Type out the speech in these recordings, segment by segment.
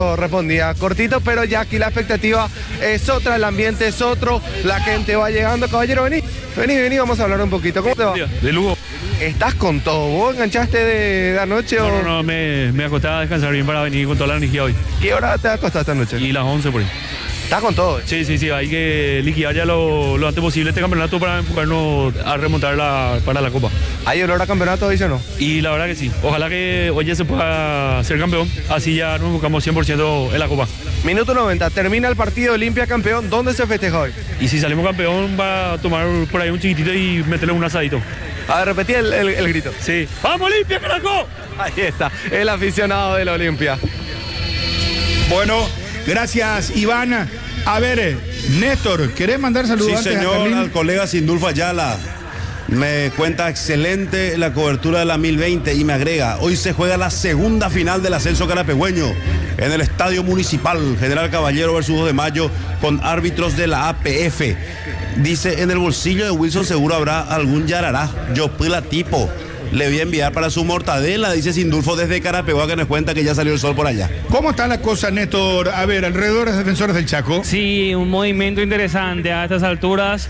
respondía cortito, pero ya aquí la expectativa es otra, el ambiente es otro, la gente va llegando. Caballero, vení, vamos a hablar un poquito. ¿Cómo te va? De Lugo. ¿Estás con todo? ¿Vos enganchaste de anoche o...? No, me acosté a descansar bien para venir con toda la energía hoy. ¿Qué hora te acostaste anoche? Y las 11 por ahí. ¿Estás con todo? Sí, hay que liquidar ya lo antes posible este campeonato para enfocarnos a remontar para la Copa. ¿Hay olor a campeonato, dice o no? Y la verdad que sí. Ojalá que hoy ya se pueda ser campeón, así ya nos enfocamos 100% en la Copa. Minuto 90, termina el partido, Olimpia campeón. ¿Dónde se festeja hoy? Y si salimos campeón va a tomar por ahí un chiquitito y meterle un asadito. A ver, repetí el grito. Sí. ¡Vamos Olimpia, carajo! Ahí está, el aficionado de la Olimpia. Bueno, gracias, Iván. A ver, Néstor, ¿querés mandar saludos Sí, antes señor, al colega Sindulfo Ayala. Me cuenta excelente la cobertura de la 1020 y me agrega, hoy se juega la segunda final del ascenso carapegüeño en el Estadio Municipal General Caballero versus 2 de Mayo con árbitros de la APF. Dice, en el bolsillo de Wilson seguro habrá algún yarará, yo pila tipo. Le voy a enviar para su mortadela, dice Sindulfo desde Carapeguá, que nos cuenta que ya salió el sol por allá. ¿Cómo está la cosa, Néstor? A ver, alrededor de Defensores del Chaco. Sí, un movimiento interesante a estas alturas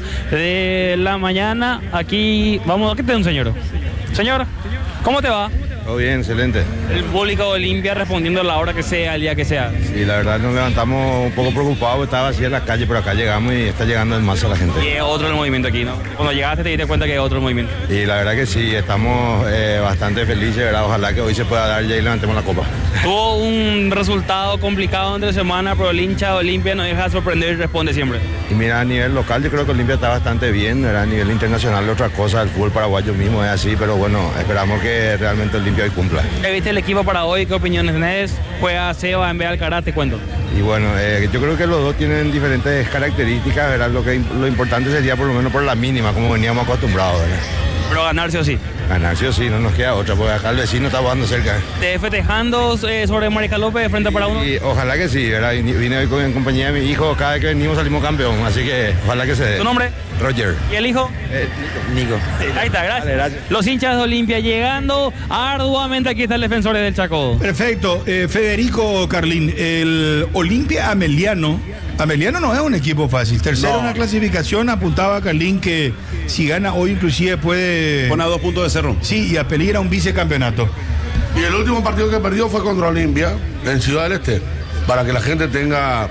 de la mañana. Aquí, vamos, ¿qué te da un señor? Señor, ¿cómo te va? Todo bien, excelente. El público de Olimpia respondiendo a la hora que sea, el día que sea. Sí, la verdad nos levantamos un poco preocupados, estaba así en la calle, pero acá llegamos y está llegando en masa la gente. Y es otro el movimiento aquí, ¿no? Cuando llegaste te diste cuenta que es otro el movimiento. Y la verdad que sí, estamos bastante felices, ¿verdad? Ojalá que hoy se pueda dar ya y levantemos la copa. Tuvo un resultado complicado entre semana, pero el hincha de Olimpia no deja de sorprender y responde siempre. Y mira, a nivel local yo creo que Olimpia está bastante bien, ¿verdad? A nivel internacional otra cosa, el fútbol paraguayo mismo es así, pero bueno, esperamos que realmente Olimpia hoy cumpla. ¿Viste el equipo para hoy? ¿Qué opiniones tenés? Juega Seba en vez de Alcaraz, te cuento. Y bueno, yo creo que los dos tienen diferentes características, ¿verdad? Lo importante sería por lo menos por la mínima, como veníamos acostumbrados, ¿verdad? Pero ganar sí o sí. Ganar sí o sí, no nos queda otra, porque acá el vecino está jugando cerca. ¿Te festejando sobre Marica López de frente para uno? Y ojalá que sí, ¿verdad? Vine hoy en compañía de mi hijo, cada vez que venimos salimos campeón, así que ojalá que se dé. ¿Tu nombre? Roger. ¿Y el hijo? Nico. Ahí está, gracias. Vale, gracias. Los hinchas de Olimpia llegando arduamente, aquí está el Defensores del Chaco. Perfecto. Federico Carlín, el Olimpia Ameliano no es un equipo fácil. Tercero en la clasificación, apuntaba a Carlín que si gana hoy inclusive puede... Pone a 2 puntos de cerro. Sí, y a peligrar a un vicecampeonato. Y el último partido que perdió fue contra Olimpia, en Ciudad del Este, para que la gente tenga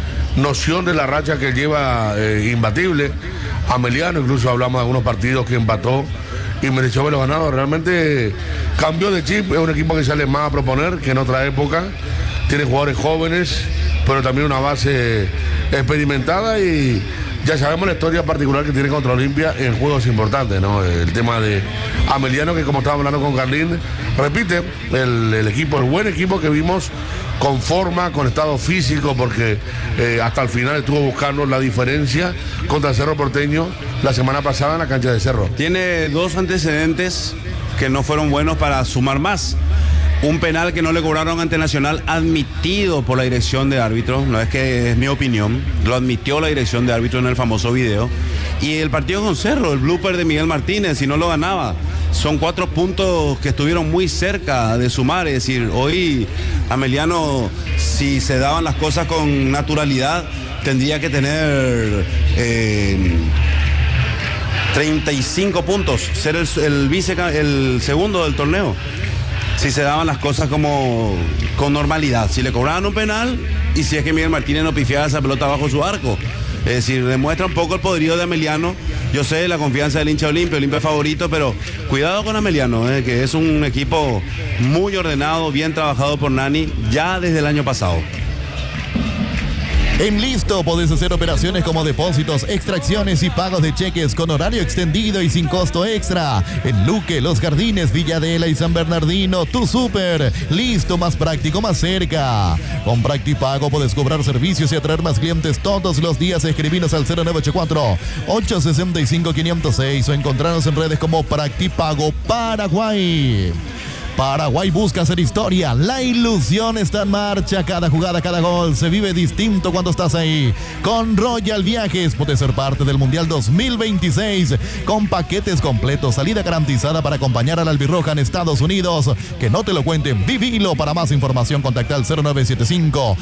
noción de la racha que lleva imbatible. Ameliano, incluso hablamos de algunos partidos que empató y mereció haberlo ganado. Realmente cambió de chip, es un equipo que sale más a proponer que en otra época. Tiene jugadores jóvenes, pero también una base experimentada y ya sabemos la historia particular que tiene contra Olimpia en juegos importantes, ¿no? El tema de Ameliano, que como estaba hablando con Carlín, repite, el equipo, el buen equipo que vimos con forma, con estado físico, porque hasta el final estuvo buscando la diferencia contra el Cerro Porteño la semana pasada en la cancha de Cerro. Tiene 2 antecedentes que no fueron buenos para sumar más. Un penal que no le cobraron ante Nacional, admitido por la dirección de árbitros, no es que es mi opinión, lo admitió la dirección de árbitros en el famoso video. Y el partido con Cerro, el blooper de Miguel Martínez, si no lo ganaba. Son 4 puntos que estuvieron muy cerca de sumar, es decir, hoy Ameliano, si se daban las cosas con naturalidad, tendría que tener 35 puntos, ser el segundo del torneo. Si se daban las cosas como con normalidad, si le cobraban un penal y si es que Miguel Martínez no pifiaba esa pelota bajo su arco. Es decir, demuestra un poco el poderío de Ameliano. Yo sé la confianza del hincha Olimpia favorito, pero cuidado con Ameliano, que es un equipo muy ordenado, bien trabajado por Nani, ya desde el año pasado. En Listo podés hacer operaciones como depósitos, extracciones y pagos de cheques con horario extendido y sin costo extra. En Luque, Los Jardines, Villa Adela y San Bernardino, tu súper. Listo, más práctico, más cerca. Con Practipago podés cobrar servicios y atraer más clientes todos los días. Escribinos al 0984-865-506 o encontrarnos en redes como Practipago Paraguay. Paraguay busca hacer historia. La ilusión está en marcha. Cada jugada, cada gol se vive distinto cuando estás ahí. Con Royal Viajes puedes ser parte del Mundial 2026 con paquetes completos, salida garantizada para acompañar a la albirroja en Estados Unidos. Que no te lo cuenten, vivilo. Para más información contacta al 0975